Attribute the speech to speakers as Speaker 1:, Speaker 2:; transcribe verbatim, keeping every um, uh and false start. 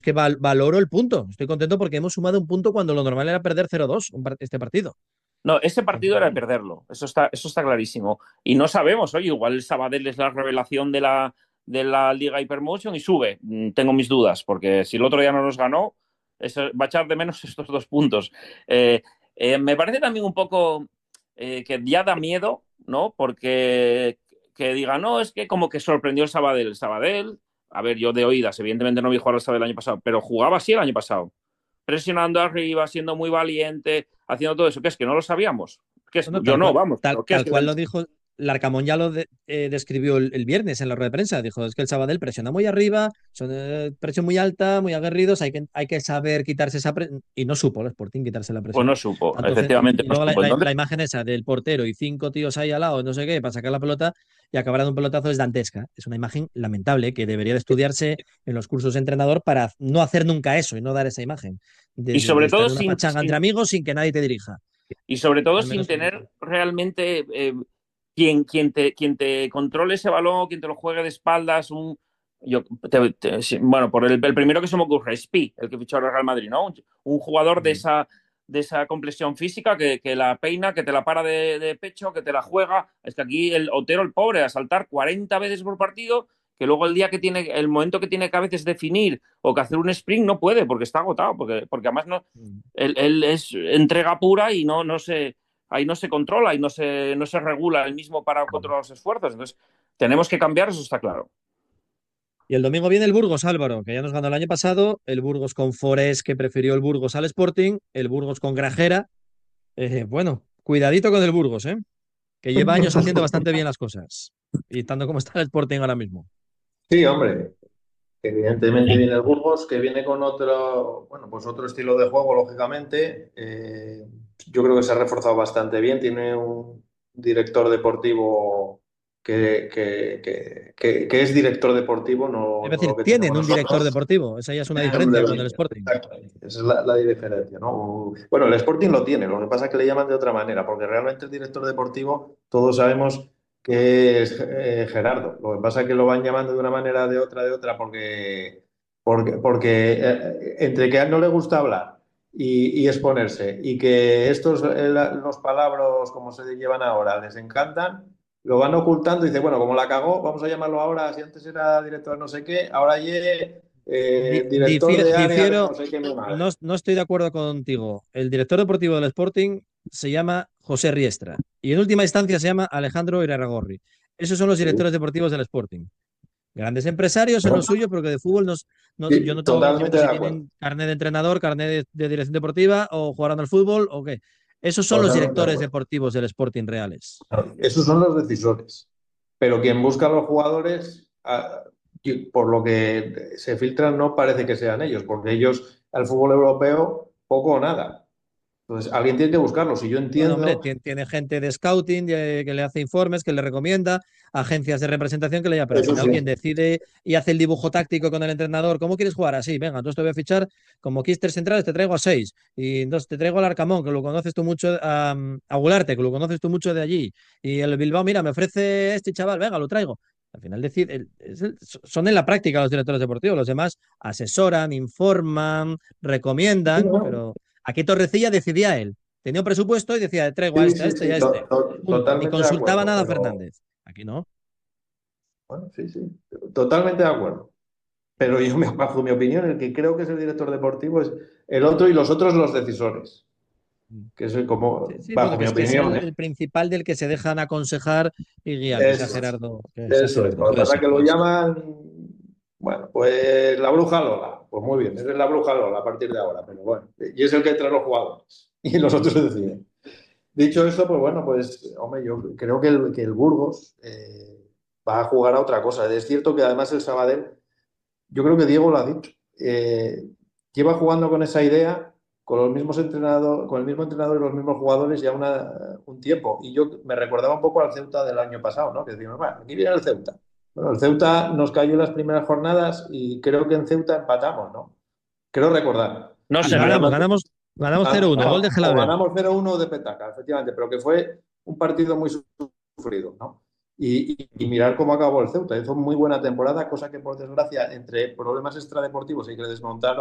Speaker 1: que val- valoro el punto. Estoy contento porque hemos sumado un punto cuando lo normal era perder cero dos un par- este partido.
Speaker 2: No, ese
Speaker 1: Así
Speaker 2: partido
Speaker 1: que
Speaker 2: era de
Speaker 1: bueno.
Speaker 2: perderlo, eso está, eso está clarísimo. Y no sabemos, oye, igual el Sabadell es la revelación de la, de la Liga Hypermotion y sube. Mm, Tengo mis dudas, porque si el otro día no nos ganó, eso, va a echar de menos estos dos puntos. Eh, eh, me parece también un poco eh, que ya da miedo, ¿no? Porque que diga, no, es que como que sorprendió el Sabadell. El Sabadell, a ver, yo de oídas, evidentemente no vi jugar al Sabadell el año pasado, pero jugaba así el año pasado, presionando arriba, siendo muy valiente, haciendo todo eso. ¿Qué es que no lo sabíamos? ¿Qué es?
Speaker 1: Bueno,
Speaker 2: Yo
Speaker 1: tal
Speaker 2: no,
Speaker 1: cual,
Speaker 2: vamos,
Speaker 1: tal,
Speaker 2: pero ¿qué es
Speaker 1: tal
Speaker 2: que
Speaker 1: cual lo dijo Larcamón, ya lo de- eh, describió el, el viernes en la rueda de prensa. Dijo, es que el Sabadell presiona muy arriba, son eh, presión muy alta, muy aguerridos, hay que, hay que saber quitarse esa presión. Y no supo el Sporting quitarse la
Speaker 2: pues
Speaker 1: presión.
Speaker 2: no supo,
Speaker 1: Tanto, ce-
Speaker 2: efectivamente
Speaker 1: y
Speaker 2: no
Speaker 1: luego la,
Speaker 2: supo.
Speaker 1: la-
Speaker 2: Entonces,
Speaker 1: la imagen esa del portero y cinco tíos ahí al lado, no sé qué, para sacar la pelota y acabar de un pelotazo es dantesca. Es una imagen lamentable que debería de estudiarse en los cursos de entrenador para no hacer nunca eso y no dar esa imagen de,
Speaker 2: y
Speaker 1: de- de
Speaker 2: sobre
Speaker 1: estar
Speaker 2: todo
Speaker 1: en una
Speaker 2: sin,
Speaker 1: pachanga entre
Speaker 2: sin
Speaker 1: amigos sin que nadie te dirija.
Speaker 2: y sobre todo
Speaker 1: Al
Speaker 2: sin
Speaker 1: menos en
Speaker 2: tener realmente eh, quien, quien, te, quien te controle ese balón, quien te lo juegue de espaldas, un, yo, te, te, sí, bueno, por el, el, primero que se me ocurre, Spi, el que fichó al Real Madrid, ¿no? Un, un jugador de esa, de esa complexión física que, que, la peina, que te la para de, de, pecho, que te la juega. Es que aquí el Otero, el pobre, a saltar cuarenta veces por partido, que luego el día que tiene, el momento que tiene que a veces definir o que hacer un sprint no puede porque está agotado, porque, porque además no, él, él es entrega pura y no, no se, ahí no se controla y no se, no se regula el mismo para controlar los esfuerzos. Entonces, tenemos que cambiar, eso está claro.
Speaker 1: Y el domingo viene el Burgos, Álvaro, que ya nos ganó el año pasado, el Burgos con Forés, que prefirió el Burgos al Sporting, el Burgos con Grajera. Eh, bueno, cuidadito con el Burgos, ¿eh? Que lleva años haciendo bastante bien las cosas. Y tanto como está el Sporting ahora mismo.
Speaker 3: Sí, hombre, evidentemente viene el Burgos, que viene con otro, bueno, pues otro estilo de juego, lógicamente. Eh, yo creo que se ha reforzado bastante bien. Tiene un director deportivo que, que, que, que- que es director deportivo, no,
Speaker 1: Es
Speaker 3: no lo
Speaker 1: decir,
Speaker 3: que tenemos
Speaker 1: tienen un director
Speaker 3: nosotros.
Speaker 1: deportivo. Esa ya es una
Speaker 3: Tienen un
Speaker 1: diferencia con el
Speaker 3: de-
Speaker 1: Sporting.
Speaker 3: Exactamente, esa es la, la diferencia, ¿no? Bueno, el Sporting lo tiene, lo que pasa es que le llaman de otra manera, porque realmente el director deportivo, todos sabemos que es eh, Gerardo. Lo que pasa es que lo van llamando de una manera, de otra, de otra, porque, porque, porque eh, entre que a él no le gusta hablar y, y exponerse, y que estos, eh, la- los palabras, como se llevan ahora, les encantan, lo van ocultando y dice, bueno, como la cagó, vamos a llamarlo ahora, si antes era director no sé qué, ahora ye,
Speaker 1: Di-
Speaker 3: eh, director
Speaker 1: difie-
Speaker 3: de área de no
Speaker 1: difiero,
Speaker 3: sé qué, mi madre.
Speaker 1: no, no estoy de acuerdo contigo. El director deportivo del Sporting se llama José Riestra y en última instancia se llama Alejandro Irarragorri. Esos son los
Speaker 3: Sí.
Speaker 1: directores deportivos del Sporting. Grandes empresarios en lo
Speaker 3: ¿No?
Speaker 1: suyo, porque de fútbol nos, no, yo
Speaker 3: Sí,
Speaker 1: no tengo
Speaker 3: totalmente
Speaker 1: conocimiento
Speaker 3: de
Speaker 1: si
Speaker 3: acuerdo.
Speaker 1: tienen carnet de entrenador, carnet de, de dirección deportiva o jugarán al fútbol o qué. Esos son los
Speaker 3: Totalmente de
Speaker 1: directores
Speaker 3: acuerdo.
Speaker 1: deportivos del Sporting reales.
Speaker 3: Esos son los decisores. Pero quien busca a los jugadores, ah, y por lo que se filtran, no parece que sean ellos, porque ellos al fútbol europeo poco o nada. Entonces, alguien tiene que buscarlos. Y yo
Speaker 1: Bueno, hombre,
Speaker 3: entiendo,
Speaker 1: tiene, tiene gente de scouting de- que le hace informes, que le recomienda, agencias de representación que le llama, pero al
Speaker 3: eso
Speaker 1: final quien
Speaker 3: sí,
Speaker 1: decide y hace el dibujo táctico con el entrenador, ¿cómo quieres jugar? Así, venga, entonces te voy a fichar como Kister centrales, te traigo a seis. Y entonces te traigo al Arcamón, que lo conoces tú mucho, a, a Gularte, que lo conoces tú mucho de allí. Y el Bilbao, mira, me ofrece este chaval, venga, lo traigo. Al final decide, el- es el- son en la práctica los directores deportivos, los demás asesoran, informan, recomiendan, pero aquí Torrecilla decidía él. Tenía un presupuesto y decía, traigo a
Speaker 3: sí,
Speaker 1: este, a
Speaker 3: sí,
Speaker 1: este y
Speaker 3: sí,
Speaker 1: a
Speaker 3: to-
Speaker 1: este.
Speaker 3: to-
Speaker 1: Punto. Ni
Speaker 3: totalmente de
Speaker 1: consultaba
Speaker 3: acuerdo.
Speaker 1: nada a
Speaker 3: Pero,
Speaker 1: Fernández. Aquí no.
Speaker 3: bueno, sí, sí, totalmente de acuerdo. Pero yo, me- bajo mi opinión, el que creo que es el director deportivo es el otro y los otros los decisores. Que es
Speaker 1: Sí,
Speaker 3: como,
Speaker 1: sí, bueno,
Speaker 3: bajo
Speaker 1: que
Speaker 3: mi
Speaker 1: es, que es
Speaker 3: opinión,
Speaker 1: el,
Speaker 3: ¿eh?
Speaker 1: el principal del que se dejan aconsejar y guiar, que sea
Speaker 3: Eso es.
Speaker 1: Gerardo. Que sea
Speaker 3: Eso es.
Speaker 1: Gerardo,
Speaker 3: Lo que
Speaker 1: puede
Speaker 3: pasa es
Speaker 1: ser,
Speaker 3: que lo
Speaker 1: puede ser.
Speaker 3: llaman, bueno, pues la bruja Lola. Pues muy bien, esa es la bruja Lola a partir de ahora, pero bueno. Y es el que trae los jugadores. Y los otros deciden. Dicho esto, pues bueno, pues, hombre, yo creo que el, que el Burgos eh, va a jugar a otra cosa. Es cierto que además el Sabadell, yo creo que Diego lo ha dicho, eh, lleva jugando con esa idea, con los mismos entrenadores, con el mismo entrenador y los mismos jugadores ya una, un tiempo. Y yo me recordaba un poco al Ceuta del año pasado, ¿no? Que decimos, bueno, aquí viene el Ceuta. Bueno, el Ceuta nos cayó en las primeras jornadas y creo que en Ceuta empatamos, ¿no? Creo recordar.
Speaker 2: No
Speaker 1: Ah,
Speaker 2: sé,
Speaker 3: Y
Speaker 2: pero
Speaker 1: ganamos,
Speaker 3: además,
Speaker 1: ganamos, ganamos cero uno, gol de
Speaker 3: ah, o
Speaker 1: Gelabert.
Speaker 3: ganamos cero uno de Petaca, efectivamente, pero que fue un partido muy sufrido, ¿no? y, y, y mirar cómo acabó el Ceuta. Hizo muy buena temporada, cosa que por desgracia, entre problemas extradeportivos y que le desmontaron